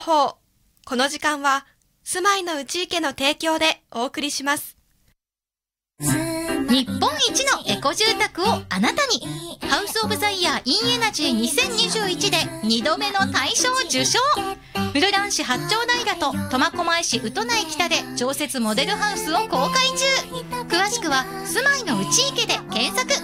ほう。この時間は、住まいの内池の提供でお送りします。 日本一のエコ住宅をあなたに。ハウスオブザイヤーインエナジー2021で2度目の大賞受賞。室蘭市八丁平と苫小牧市宇都内北で常設モデルハウスを公開中。詳しくは住まいの内池で検索。